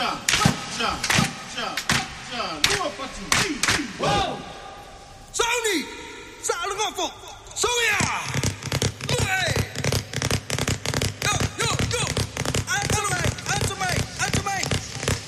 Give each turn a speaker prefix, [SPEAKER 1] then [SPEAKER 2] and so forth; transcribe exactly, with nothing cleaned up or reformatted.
[SPEAKER 1] ja, ja, ja, ja, nur parti. Wow!
[SPEAKER 2] Sony! Sa lupa po! Soya!